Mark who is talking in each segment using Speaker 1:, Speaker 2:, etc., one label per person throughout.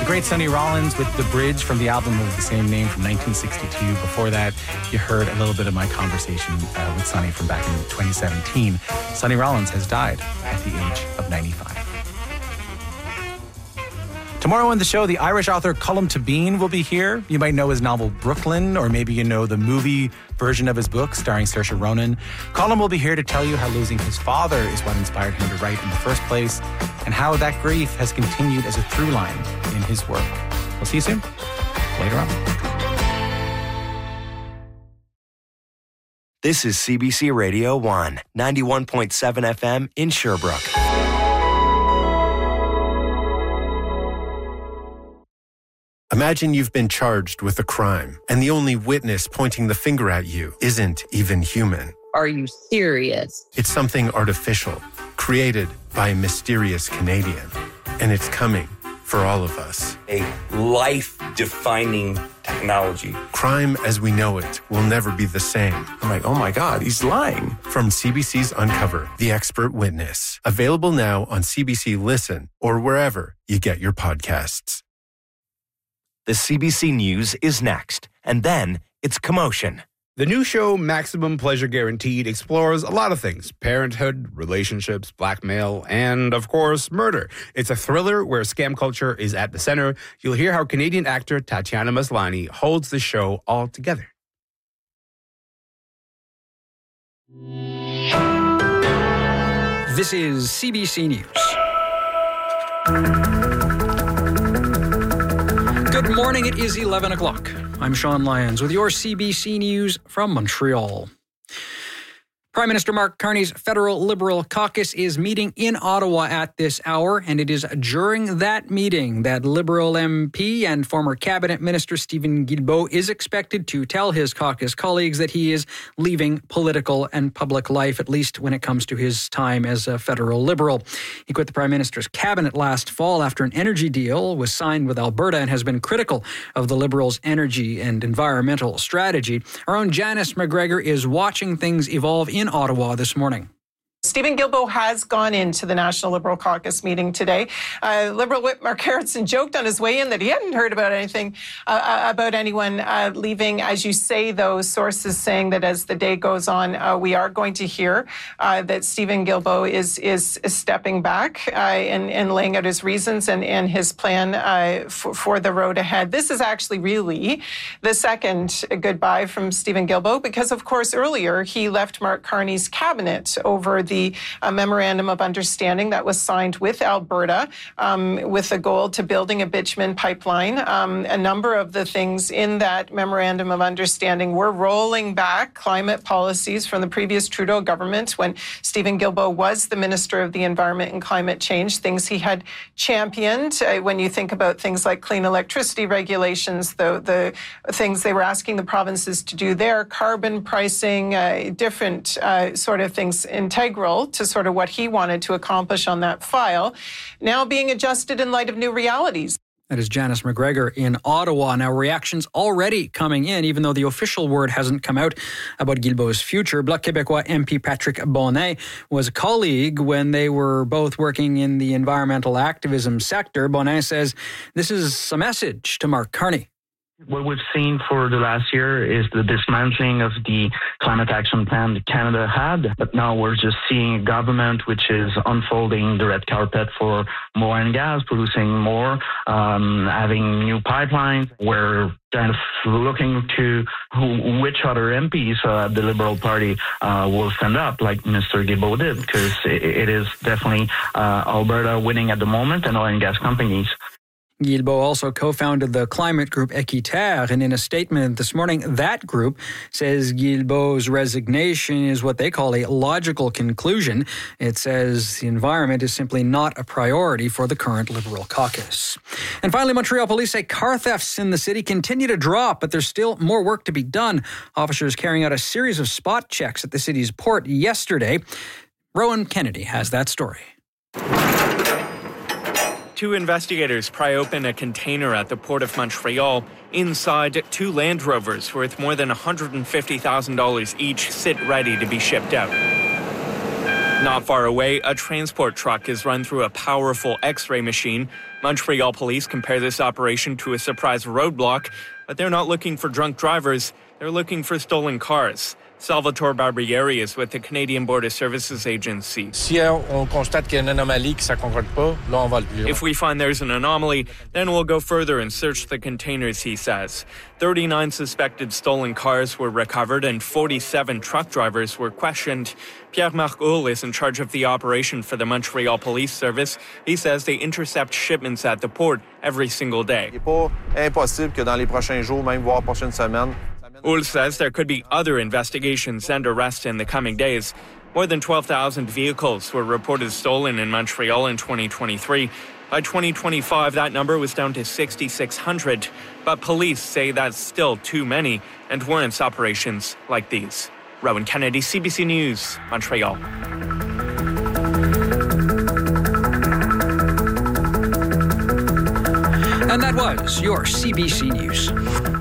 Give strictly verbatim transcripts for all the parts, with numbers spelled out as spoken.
Speaker 1: great Sonny Rollins with The Bridge from the album of the same name from nineteen sixty-two. Before that, you heard a little bit of my conversation uh, with Sonny from back in twenty seventeen. Sonny Rollins has died at the age of ninety-five. Tomorrow on the show, the Irish author Colm Tóibín will be here. You might know his novel Brooklyn, or maybe you know the movie version of his book starring Saoirse Ronan. Colm will be here to tell you how losing his father is what inspired him to write in the first place, and how that grief has continued as a through line in his work. We'll see you soon. Later on.
Speaker 2: This is C B C Radio one, ninety-one point seven F M in Sherbrooke.
Speaker 3: Imagine you've been charged with a crime, and the only witness pointing the finger at you isn't even human.
Speaker 4: Are you serious?
Speaker 3: It's something artificial, created by a mysterious Canadian. And it's coming for all of us.
Speaker 5: A life-defining technology.
Speaker 3: Crime as we know it will never be the same.
Speaker 6: I'm like, oh my God, he's lying.
Speaker 3: From C B C's Uncover, The Expert Witness. Available now on C B C Listen or wherever you get your podcasts.
Speaker 2: The C B C News is next, and then it's Commotion.
Speaker 7: The new show, Maximum Pleasure Guaranteed, explores a lot of things. Parenthood, relationships, blackmail, and, of course, murder. It's a thriller where scam culture is at the center. You'll hear how Canadian actor Tatiana Maslany holds the show all together.
Speaker 8: This is C B C News. Good morning, it is eleven o'clock. I'm Sean Lyons with your C B C News from Montreal. Prime Minister Mark Carney's Federal Liberal Caucus is meeting in Ottawa at this hour, and it is during that meeting that Liberal M P and former Cabinet Minister Stephen Guilbeault is expected to tell his caucus colleagues that he is leaving political and public life, at least when it comes to his time as a federal Liberal. He quit the Prime Minister's cabinet last fall after an energy deal was signed with Alberta and has been critical of the Liberals' energy and environmental strategy. Our own Janice McGregor is watching things evolve in Ottawa this morning.
Speaker 9: Stephen Guilbeault has gone into the National Liberal Caucus meeting today. Uh, Liberal Whip Mark Harrison joked on his way in that he hadn't heard about anything, uh, about anyone uh, leaving. As you say, though, sources saying that as the day goes on, uh, we are going to hear uh, that Stephen Guilbeault is, is, is stepping back uh, and, and laying out his reasons and, and his plan uh, for, for the road ahead. This is actually really the second goodbye from Stephen Guilbeault because, of course, earlier he left Mark Carney's cabinet over the uh, memorandum of understanding that was signed with Alberta um, with the goal to building a bitumen pipeline. Um, a number of the things in that memorandum of understanding were rolling back climate policies from the previous Trudeau government when Stephen Guilbeault was the Minister of the Environment and Climate Change, things he had championed. Uh, when you think about things like clean electricity regulations, the, the things they were asking the provinces to do there, carbon pricing, uh, different uh, sort of things integral to sort of what he wanted to accomplish on that file, now being adjusted in light of new realities.
Speaker 8: That is Janice McGregor in Ottawa. Now, reactions already coming in, even though the official word hasn't come out about Guilbeault's future. Bloc Québécois M P Patrick Bonnet was a colleague when they were both working in the environmental activism sector. Bonnet says this is a message to Mark Carney.
Speaker 10: What we've seen for the last year is the dismantling of the climate action plan that Canada had, but now we're just seeing a government which is unfolding the red carpet for more oil and gas, producing more, um, having new pipelines. We're kind of looking to who, which other M Ps uh, the Liberal Party uh, will stand up, like Mister Guilbeault did, because it, it is definitely uh, Alberta winning at the moment and oil and gas companies.
Speaker 8: Guilbeault also co-founded the climate group Équiterre, and in a statement this morning, that group says Guilbeault's resignation is what they call a logical conclusion. It says the environment is simply not a priority for the current Liberal caucus. And finally, Montreal police say car thefts in the city continue to drop, but there's still more work to be done. Officers carrying out a series of spot checks at the city's port yesterday. Rowan Kennedy has that story.
Speaker 11: Two investigators pry open a container at the Port of Montreal. Inside, two Land Rovers worth more than one hundred fifty thousand dollars each sit ready to be shipped out. Not far away, a transport truck is run through a powerful X-ray machine. Montreal police compare this operation to a surprise roadblock, but they're not looking for drunk drivers. They're looking for stolen cars. Salvatore Barbieri is with the Canadian Border Services Agency.
Speaker 12: Si on constate qu'il y a une anomalie que ça concorde pas, là on va le plus loin.
Speaker 11: If we find there's an anomaly, then we'll go further and search the containers, he says. thirty-nine suspected stolen cars were recovered and forty-seven truck drivers were questioned. Pierre-Marc Hull is in charge of the operation for the Montreal Police Service. He says they intercept shipments at the port every single day.
Speaker 13: Il n'est pas impossible que dans les prochains jours, même voire prochaine semaine,
Speaker 11: Hull says there could be other investigations and arrests in the coming days. More than twelve thousand vehicles were reported stolen in Montreal in twenty twenty-three. By twenty twenty-five, that number was down to sixty-six hundred. But police say that's still too many and warrants operations like these. Rowan Kennedy, C B C News, Montreal.
Speaker 8: And that was your C B C News.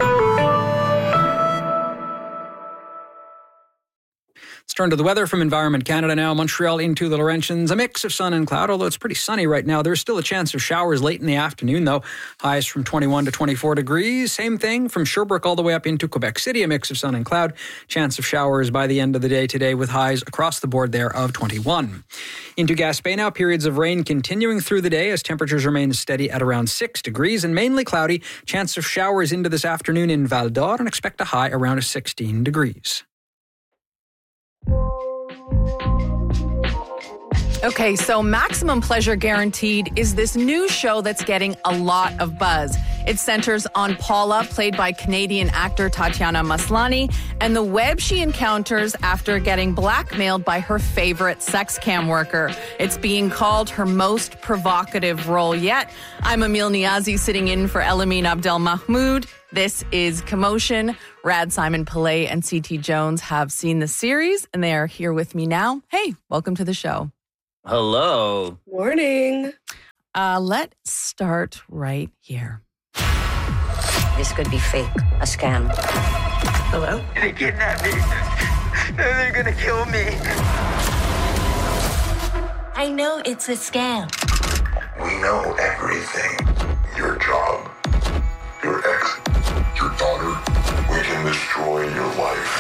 Speaker 8: Let's turn to the weather from Environment Canada now. Montreal into the Laurentians. A mix of sun and cloud, although it's pretty sunny right now. There's still a chance of showers late in the afternoon, though. Highs from twenty-one to twenty-four degrees. Same thing from Sherbrooke all the way up into Quebec City. A mix of sun and cloud. Chance of showers by the end of the day today with highs across the board there of twenty-one. Into Gaspé now. Periods of rain continuing through the day as temperatures remain steady at around six degrees and mainly cloudy. Chance of showers into this afternoon in Val d'Or and expect a high around sixteen degrees.
Speaker 14: Okay, so Maximum Pleasure Guaranteed is this new show that's getting a lot of buzz. It centers on Paula, played by Canadian actor Tatiana Maslany, and the web she encounters after getting blackmailed by her favorite sex cam worker. It's being called her most provocative role yet. I'm Emil Niazi, sitting in for Elamine Abdel Mahmoud. This is Commotion. Rad, Simon Pillay, and C T Jones have seen the series, and they are here with me now. Hey, welcome to the show.
Speaker 15: Hello.
Speaker 16: Morning.
Speaker 14: Uh, let's start right here.
Speaker 17: This could be fake, a scam.
Speaker 16: Hello?
Speaker 18: They kidnapped me. They're gonna kill me.
Speaker 17: I know it's a scam.
Speaker 19: We know everything. Your job, your ex, your daughter. We can destroy your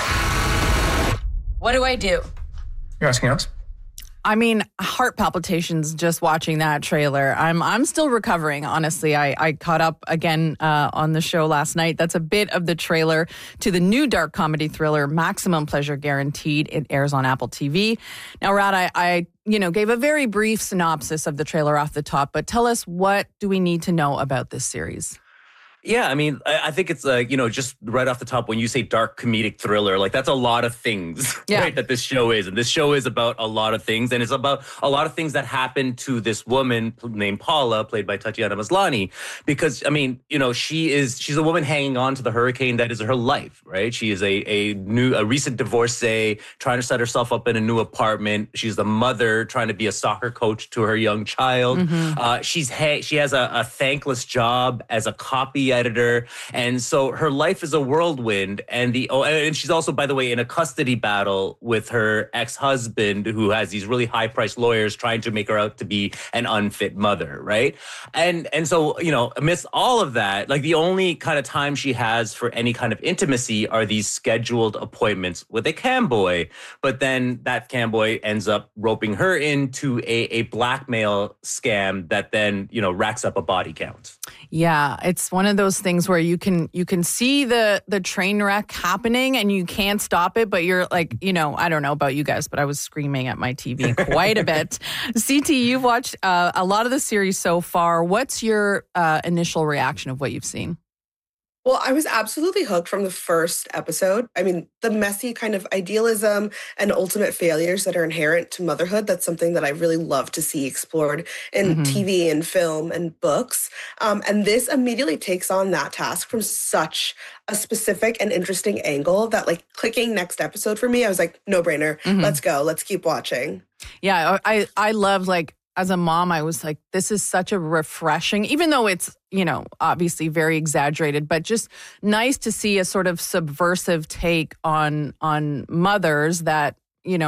Speaker 19: life.
Speaker 17: What do I do?
Speaker 15: You're asking us?
Speaker 14: I mean, heart palpitations just watching that trailer. I'm I'm still recovering, honestly. I, I caught up again uh, on the show last night. That's a bit of the trailer to the new dark comedy thriller, Maximum Pleasure Guaranteed. It airs on Apple T V. Now, Rad, I, I you know gave a very brief synopsis of the trailer off the top, but tell us, what do we need to know about this series?
Speaker 15: Yeah, I mean, I think it's, uh, you know, just right off the top, when you say dark comedic thriller, like that's a lot of things, yeah. right, that this show is. And this show is about a lot of things. And it's about a lot of things that happened to this woman named Paula, played by Tatiana Maslany. Because, I mean, you know, she is, she's a woman hanging on to the hurricane that is her life, right? She is a, a new, a recent divorcee, trying to set herself up in a new apartment. She's the mother trying to be a soccer coach to her young child. Mm-hmm. Uh, she's ha- She has a, a thankless job as a copy editor, and so her life is a whirlwind. And the oh, and she's also, by the way, in a custody battle with her ex-husband, who has these really high-priced lawyers trying to make her out to be an unfit mother, right? And and so, you know, amidst all of that, like the only kind of time she has for any kind of intimacy are these scheduled appointments with a cam boy. But then that cam boy ends up roping her into a, a blackmail scam that then, you know, racks up a body count.
Speaker 14: Yeah, it's one of those things where you can you can see the the train wreck happening and you can't stop it, but you're like, you know, I don't know about you guys, but I was screaming at my T V quite a bit. C T, you've watched uh, a lot of the series so far. What's your uh, initial reaction of what you've seen?
Speaker 16: Well, I was absolutely hooked from the first episode. I mean, the messy kind of idealism and ultimate failures that are inherent to motherhood, that's something that I really love to see explored in mm-hmm. T V and film and books. Um, and this immediately takes on that task from such a specific and interesting angle that, like, clicking next episode for me, I was like, no brainer. Mm-hmm. Let's go. Let's keep watching.
Speaker 14: Yeah, I, I love, like, as a mom, I was like, this is such a refreshing, even though it's, you know, obviously very exaggerated, but just nice to see a sort of subversive take on on mothers that, you know,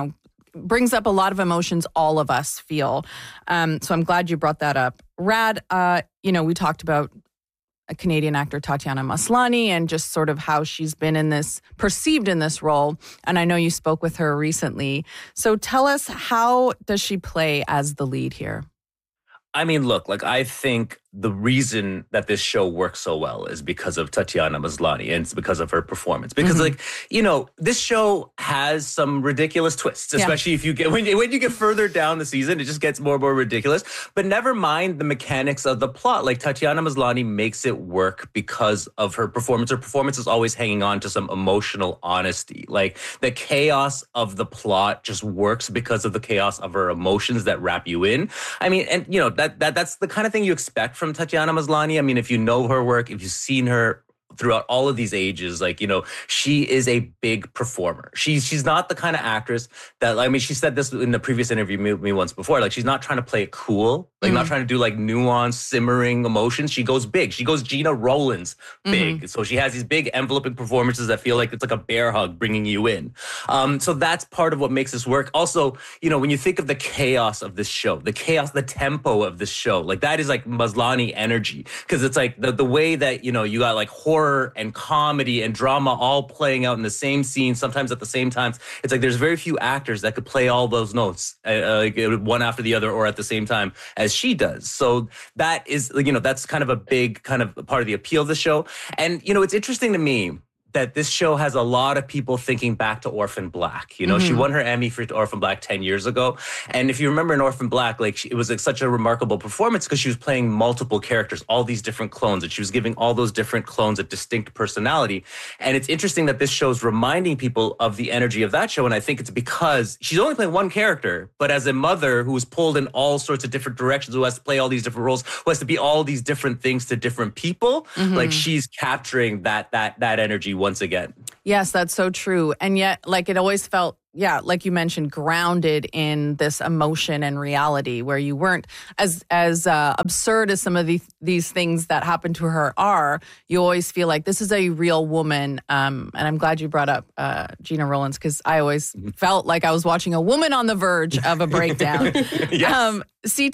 Speaker 14: brings up a lot of emotions all of us feel. Um, so I'm glad you brought that up. Rad, uh, you know, we talked about a Canadian actor, Tatiana Maslany, and just sort of how she's been in this, perceived in this role. And I know you spoke with her recently. So tell us, how does she play as the lead here?
Speaker 15: I mean, look, like, I think the reason that this show works so well is because of Tatiana Maslany, and it's because of her performance. Because, mm-hmm. like, you know, this show has some ridiculous twists, especially yeah. if you get, when you, when you get further down the season, it just gets more and more ridiculous. But never mind the mechanics of the plot. Like, Tatiana Maslany makes it work because of her performance. Her performance is always hanging on to some emotional honesty. Like, the chaos of the plot just works because of the chaos of her emotions that wrap you in. I mean, and, you know, that that that's the kind of thing you expect from Tatiana Maslany. I mean, if you know her work, if you've seen her throughout all of these ages, like, you know, she is a big performer. She's she's not the kind of actress that, I mean, she said this in the previous interview with me once before, like, she's not trying to play it cool, like, mm-hmm. not trying to do, like, nuanced, simmering emotions. She goes big. She goes Gina Rowlands big. Mm-hmm. So she has these big enveloping performances that feel like it's like a bear hug bringing you in. Um, so that's part of what makes this work. Also, you know, when you think of the chaos of this show, the chaos, the tempo of this show, like, that is like Maslany energy, because it's like the, the way that, you know, you got like horror and comedy and drama all playing out in the same scene, sometimes at the same time. It's like there's very few actors that could play all those notes uh, one after the other or at the same time as she does. So that is, you know, that's kind of a big kind of part of the appeal of the show. And, you know, it's interesting to me that this show has a lot of people thinking back to Orphan Black. You know, mm-hmm. she won her Emmy for Orphan Black ten years ago. And if you remember in Orphan Black, like, she, it was like such a remarkable performance because she was playing multiple characters, all these different clones, and she was giving all those different clones a distinct personality. And it's interesting that this show's reminding people of the energy of that show. And I think it's because she's only playing one character, but as a mother who's pulled in all sorts of different directions, who has to play all these different roles, who has to be all these different things to different people, mm-hmm. like, she's capturing that that that energy once again.
Speaker 14: Yes, that's so true. And yet, like, it always felt, yeah, like you mentioned, grounded in this emotion and reality, where you weren't as as uh, absurd as some of these these things that happened to her are. You always feel like this is a real woman. Um, and I'm glad you brought up uh, Gina Rowlands, because I always felt like I was watching a woman on the verge of a breakdown.
Speaker 15: Yes.
Speaker 14: Um, C